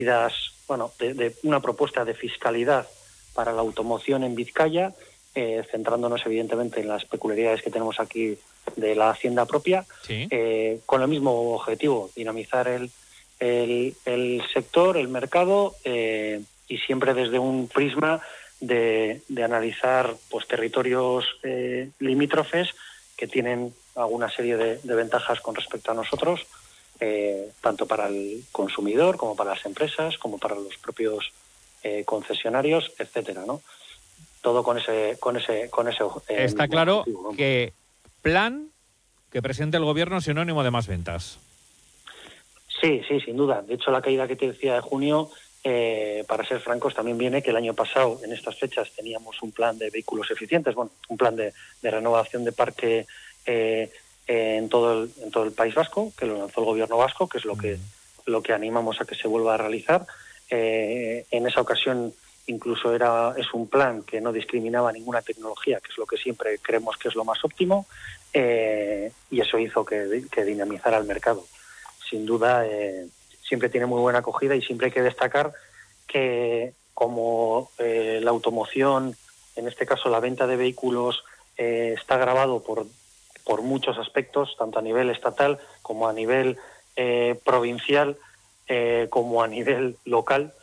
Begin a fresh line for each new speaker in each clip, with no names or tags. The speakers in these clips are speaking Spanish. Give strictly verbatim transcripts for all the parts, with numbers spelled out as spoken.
bueno, de, de una propuesta de fiscalidad para la automoción en Vizcaya, eh, centrándonos evidentemente en las peculiaridades que tenemos aquí de la hacienda propia,
¿Sí?
eh, con el mismo objetivo, dinamizar el, el, el sector, el mercado, eh, y siempre desde un prisma de, de analizar pues, territorios eh, limítrofes que tienen alguna serie de, de ventajas con respecto a nosotros, eh, tanto para el consumidor como para las empresas, como para los propios eh, concesionarios, etcétera, ¿no? Todo con ese con ese con ese
eh, está claro objetivo, ¿no? Que plan que presente el gobierno es sinónimo de más ventas.
Sí, sí, sin duda. De hecho, la caída que te decía de junio, eh, para ser francos, también viene que el año pasado, en estas fechas, teníamos un plan de vehículos eficientes, bueno, un plan de, de renovación de parque eh, eh, en todo el, en todo el País Vasco, que lo lanzó el gobierno vasco, que es lo que lo que animamos a que se vuelva a realizar. Eh, en esa ocasión incluso era es un plan que no discriminaba ninguna tecnología, que es lo que siempre creemos que es lo más óptimo, eh, y eso hizo que, que dinamizara el mercado. Sin duda, eh, siempre tiene muy buena acogida y siempre hay que destacar que como eh, la automoción, en este caso la venta de vehículos, eh, está grabado por, por muchos aspectos, tanto a nivel estatal como a nivel eh, provincial, eh, como a nivel local,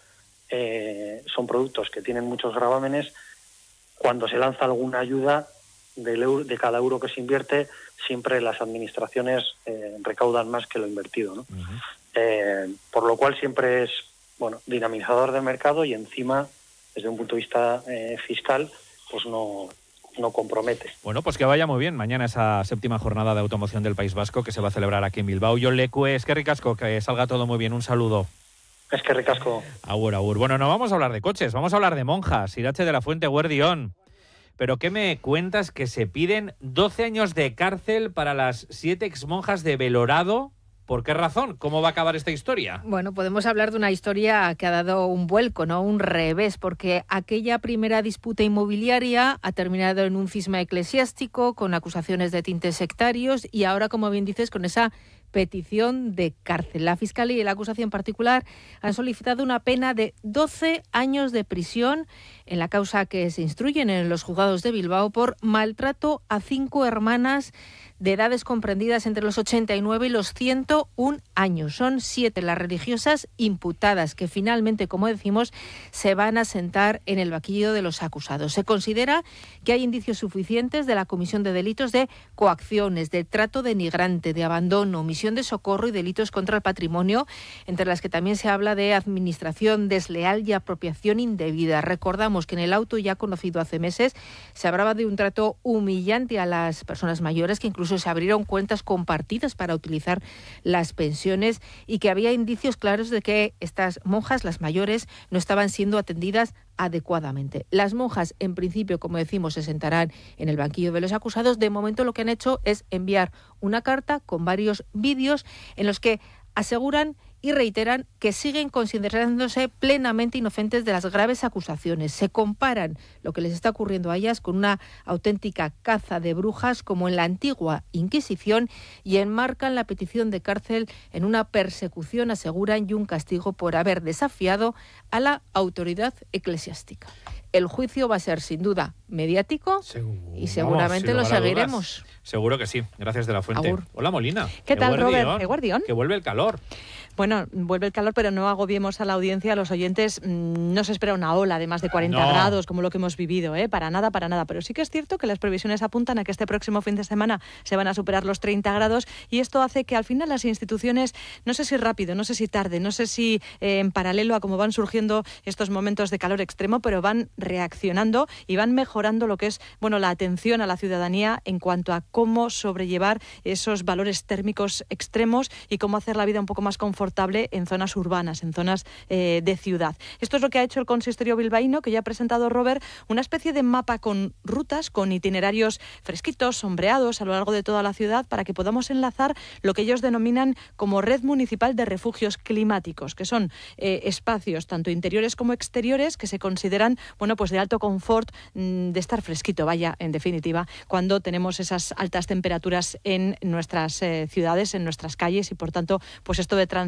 eh, son productos que tienen muchos gravámenes. Cuando se lanza alguna ayuda del euro, de cada euro que se invierte, siempre las administraciones eh, recaudan más que lo invertido, ¿no? Uh-huh. Eh, por lo cual siempre es, bueno, dinamizador del mercado y encima, desde un punto de vista eh, fiscal, pues no, no compromete.
Bueno, pues que vaya muy bien mañana esa séptima jornada de automoción del País Vasco que se va a celebrar aquí en Bilbao. Jon Lekue, es que ricasco, que salga todo muy bien. Un saludo.
Es que ricasco.
Agur, agur. Bueno, no vamos a hablar de coches, vamos a hablar de monjas. Irache de la Fuente, Guardión. Pero ¿qué me cuentas? Que se piden doce años de cárcel para las siete exmonjas de Belorado. ¿Por qué razón? ¿Cómo va a acabar esta historia?
Bueno, podemos hablar de una historia que ha dado un vuelco, ¿no? Un revés, porque aquella primera disputa inmobiliaria ha terminado en un cisma eclesiástico con acusaciones de tintes sectarios y ahora, como bien dices, con esa petición de cárcel. La Fiscalía y la acusación particular han solicitado una pena de doce años de prisión en la causa que se instruyen en los juzgados de Bilbao por maltrato a cinco hermanas de edades comprendidas entre los ochenta y nueve y los ciento un años. Son siete las religiosas imputadas que finalmente, como decimos, se van a sentar en el banquillo de los acusados. Se considera que hay indicios suficientes de la comisión de delitos de coacciones, de trato denigrante, de abandono, omisión de socorro y delitos contra el patrimonio, entre las que también se habla de administración desleal y apropiación indebida. Recordamos que en el auto ya conocido hace meses se hablaba de un trato humillante a las personas mayores, que incluso se abrieron cuentas compartidas para utilizar las pensiones y que había indicios claros de que estas monjas, las mayores, no estaban siendo atendidas adecuadamente. Las monjas, en principio, como decimos, se sentarán en el banquillo de los acusados. De momento lo que han hecho es enviar una carta con varios vídeos en los que aseguran y reiteran que siguen considerándose plenamente inocentes de las graves acusaciones. Se comparan lo que les está ocurriendo a ellas con una auténtica caza de brujas como en la antigua Inquisición y enmarcan la petición de cárcel en una persecución, aseguran, y un castigo por haber desafiado a la autoridad eclesiástica. El juicio va a ser sin duda mediático Seguro. y seguramente Vamos, lo seguiremos.
Seguro que sí. Gracias de la Fuente.
Agur.
Hola, Molina.
¿Qué tal, Robert? Guardión.
Que vuelve el calor.
Bueno, vuelve el calor, pero no agobiemos a la audiencia, a los oyentes. Mmm, no se espera una ola de más de cuarenta
no.
grados, como lo que hemos vivido, ¿eh? Para nada, para nada. Pero sí que es cierto que las previsiones apuntan a que este próximo fin de semana se van a superar los treinta grados y esto hace que al final las instituciones, no sé si rápido, no sé si tarde, no sé si eh, en paralelo a cómo van surgiendo estos momentos de calor extremo, pero van reaccionando y van mejorando lo que es, bueno, la atención a la ciudadanía en cuanto a cómo sobrellevar esos valores térmicos extremos y cómo hacer la vida un poco más confortable en zonas urbanas, en zonas eh, de ciudad. Esto es lo que ha hecho el consistorio bilbaíno, que ya ha presentado, Robert, una especie de mapa con rutas, con itinerarios fresquitos, sombreados a lo largo de toda la ciudad, para que podamos enlazar lo que ellos denominan como Red Municipal de Refugios Climáticos, que son eh, espacios tanto interiores como exteriores que se consideran, bueno, pues de alto confort, mmm, de estar fresquito, vaya, en definitiva, cuando tenemos esas altas temperaturas en nuestras eh, ciudades, en nuestras calles, y por tanto, pues esto de transitar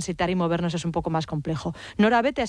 transitar y movernos es un poco más complejo. Nora Bete